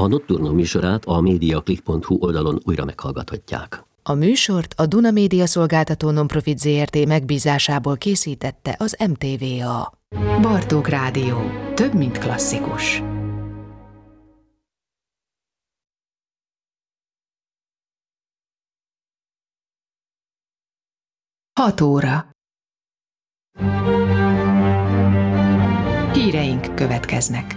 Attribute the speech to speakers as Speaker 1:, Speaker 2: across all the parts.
Speaker 1: A Nocturno műsorát a mediaclick.hu oldalon újra meghallgathatják.
Speaker 2: A műsort a Duna Média Szolgáltató Nonprofit Zrt. Megbízásából készítette az MTVA. Bartók Rádió. Több, mint klasszikus. Hat óra. Híreink következnek.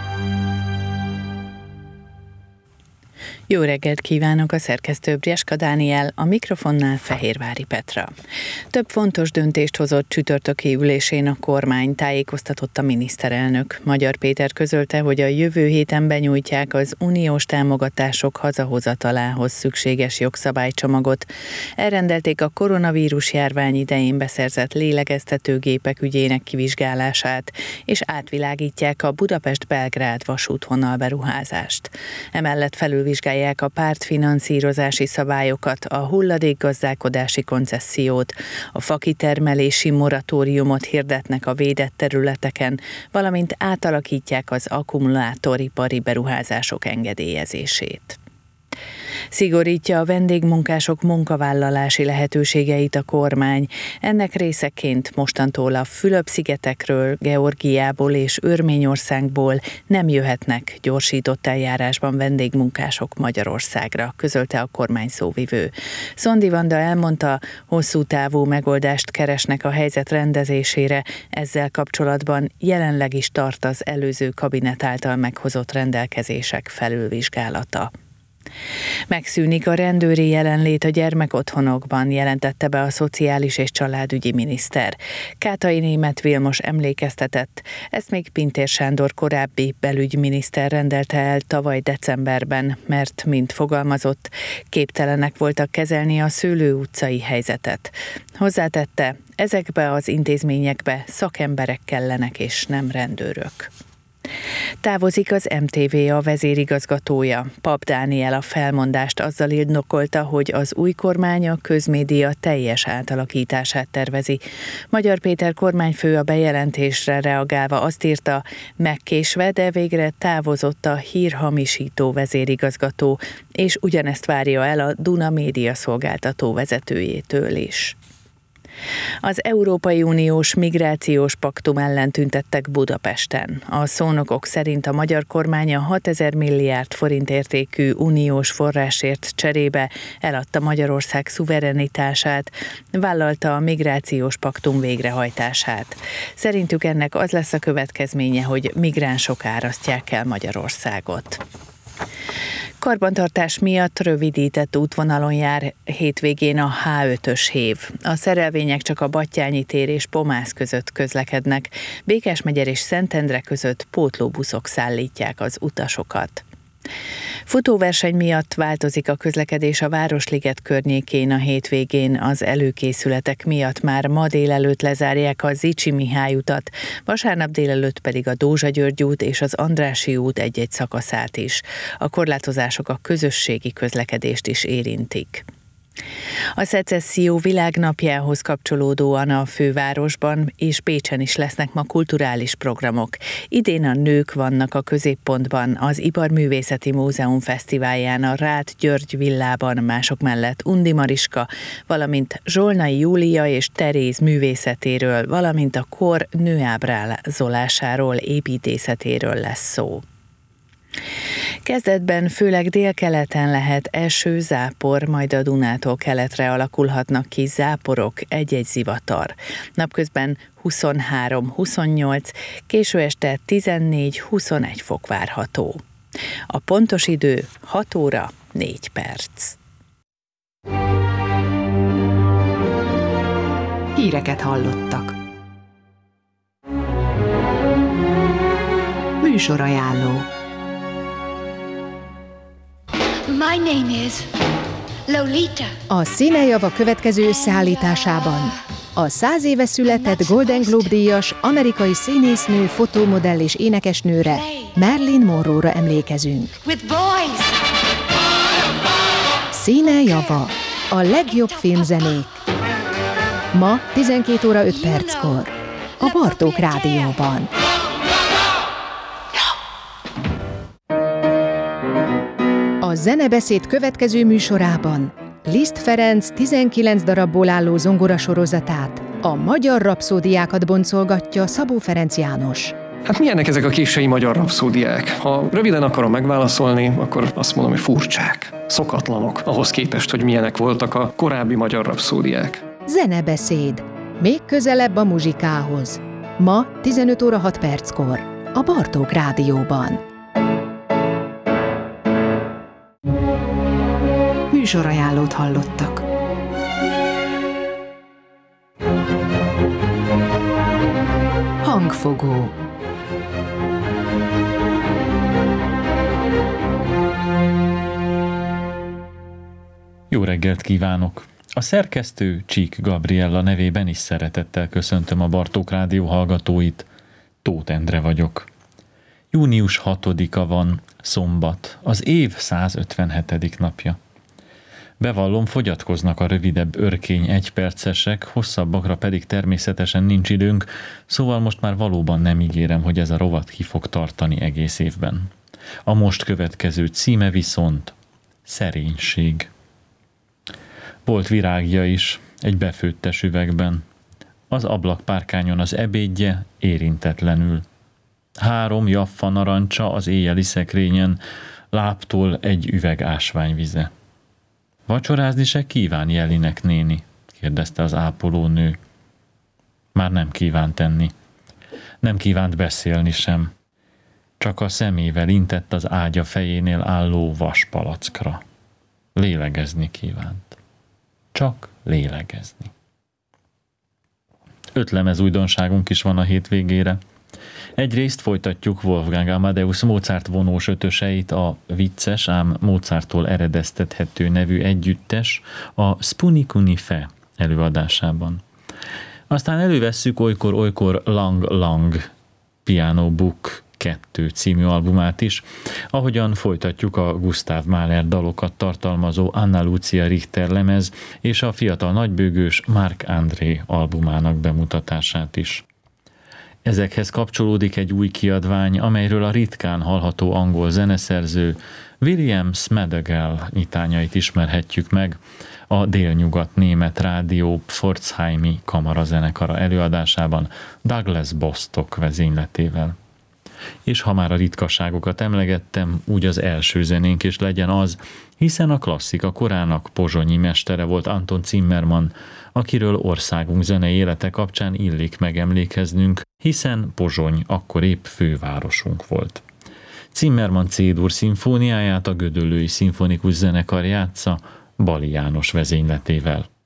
Speaker 3: Jó reggelt kívánok, a szerkesztő Brieska Dániel, a mikrofonnál Fehérvári Petra. Több fontos döntést hozott csütörtöki ülésén a kormány, tájékoztatott a miniszterelnök. Magyar Péter közölte, hogy a jövő héten benyújtják az uniós támogatások hazahozatalához szükséges jogszabálycsomagot. Elrendelték a koronavírus járvány idején beszerzett lélegeztetőgépek ügyének kivizsgálását, és átvilágítják a Budapest-Belgrád vasútvonal beruházást. Emellett felülvizsgálják a pártfinanszírozási szabályokat, a hulladékgazdálkodási koncessziót, a fakitermelési moratóriumot hirdetnek a védett területeken, valamint átalakítják az akkumulátoripari beruházások engedélyezését. Szigorítja a vendégmunkások munkavállalási lehetőségeit a kormány. Ennek részeként mostantól a Fülöp-szigetekről, Georgiából és Örményországból nem jöhetnek gyorsított eljárásban vendégmunkások Magyarországra, közölte a kormány szóvivő. Szondi Vanda elmondta, hosszú távú megoldást keresnek a helyzet rendezésére, ezzel kapcsolatban jelenleg is tart az előző kabinet által meghozott rendelkezések felülvizsgálata. Megszűnik a rendőri jelenlét a gyermekotthonokban, jelentette be a szociális és családügyi miniszter. Kátai Németh Vilmos emlékeztetett, ezt még Pintér Sándor korábbi belügyminiszter rendelte el tavaly decemberben, mert, mint fogalmazott, képtelenek voltak kezelni a Szőlő utcai helyzetet. Hozzátette, ezekbe az intézményekbe szakemberek kellenek és nem rendőrök. Távozik az MTVA vezérigazgatója. Pap Dániel a felmondást azzal indokolta, hogy az új kormány a közmédia teljes átalakítását tervezi. Magyar Péter kormányfő a bejelentésre reagálva azt írta, megkésve, de végre távozott a hírhamisító vezérigazgató, és ugyanezt várja el a Duna Média Szolgáltató vezetőjétől is. Az Európai Uniós Migrációs Paktum ellen tüntettek Budapesten. A szónokok szerint a magyar kormány a 6000 milliárd forint értékű uniós forrásért cserébe eladta Magyarország szuverenitását, vállalta a Migrációs Paktum végrehajtását. Szerintük ennek az lesz a következménye, hogy migránsok árasztják el Magyarországot. Karbantartás miatt rövidített útvonalon jár hétvégén a H5-ös hév. A szerelvények csak a Battyányi tér és Pomász között közlekednek, Békesmegyer és Szentendre között pótlóbuszok szállítják az utasokat. Futóverseny miatt változik a közlekedés a Városliget környékén a hétvégén, az előkészületek miatt már ma délelőtt lezárják a Zichy Mihály utat, vasárnap délelőtt pedig a Dózsa György út és az Andrássy út egy-egy szakaszát is. A korlátozások a közösségi közlekedést is érintik. A Szecesszió világnapjához kapcsolódóan a fővárosban és Pécsen is lesznek ma kulturális programok. Idén a nők vannak a középpontban, az Iparművészeti Múzeum Fesztiválján, a Ráth György villában, mások mellett Undi Mariska, valamint Zsolnai Júlia és Teréz művészetéről, valamint a kor nőábrázolásáról, építészetéről lesz szó. Kezdetben főleg délkeleten lehet eső, zápor, majd a Dunától keletre alakulhatnak ki záporok, egy-egy zivatar. Napközben 23-28, késő este 14-21 fok várható. A pontos idő 6 óra 4 perc.
Speaker 2: Híreket hallottak. Műsorajánló.
Speaker 4: My name is Lolita.
Speaker 5: A Színejava következő összeállításában a 100 éve született Golden Globe-díjas amerikai színésznő, fotómodell és énekesnőre, Marilyn Monroe-ra emlékezünk. Színejava, a legjobb filmzenék. Ma 12 óra 5 perckor a Bartók Rádióban. Zenebeszéd következő műsorában Liszt Ferenc 19 darabból álló zongorasorozatát, a magyar rapszódiákat boncolgatja Szabó Ferenc János.
Speaker 6: Hát milyenek ezek a késői magyar rapszódiák? Ha röviden akarom megválaszolni, akkor azt mondom, hogy furcsák, szokatlanok, ahhoz képest, hogy milyenek voltak a korábbi magyar rapszódiák.
Speaker 5: Zenebeszéd. Még közelebb a muzsikához. Ma 15 óra 6 perckor a Bartók Rádióban. Műsorajánlót hallottak. Hangfogó.
Speaker 7: Jó reggelt kívánok! A szerkesztő Csík Gabriella nevében is szeretettel köszöntöm a Bartók Rádió hallgatóit. Tóth Endre vagyok. Június 6-a van, szombat, az év 157. napja. Bevallom, fogyatkoznak a rövidebb örkény egypercesek, hosszabbakra pedig természetesen nincs időnk, szóval most már valóban nem ígérem, hogy ez a rovat ki fog tartani egész évben. A most következő címe viszont Szerénység. Volt virágja is, egy befőttes üvegben. Az ablakpárkányon az ebédje érintetlenül. 3 jaffa narancsa az éjjeli szekrényen, láptól egy üveg ásványvize. Vacsorázni se kíván Jelinek néni? Kérdezte az ápolónő. Már nem kívánt tenni. Nem kívánt beszélni sem. Csak a szemével intett az ágya fejénél álló vaspalackra. Lélegezni kívánt. Csak lélegezni. 5 lemez újdonságunk is van a hétvégére. Egyrészt folytatjuk Wolfgang Amadeus Mozart vonós ötöseit, a vicces, ám Mozarttól eredeztethető nevű együttes a Spunikunife előadásában. Aztán elővesszük olykor Lang Lang Piano Book 2 című albumát is, ahogyan folytatjuk a Gustav Mahler dalokat tartalmazó Anna Lucia Richter lemez és a fiatal nagybőgős Marc André albumának bemutatását is. Ezekhez kapcsolódik egy új kiadvány, amelyről a ritkán hallható angol zeneszerző William Smedagel nyitányait ismerhetjük meg a délnyugat német rádió Pforzheimi kamarazenekara előadásában Douglas Bostock vezényletével. És ha már a ritkaságokat emlegettem, úgy az első zenénk is legyen az, hiszen a klasszika korának pozsonyi mestere volt Anton Zimmermann, akiről országunk zenei élete kapcsán illik megemlékeznünk, hiszen Pozsony akkor épp fővárosunk volt. Zimmermann C-dur szimfóniáját a Gödöllői Szimfonikus Zenekar játsza Bali János vezényletével.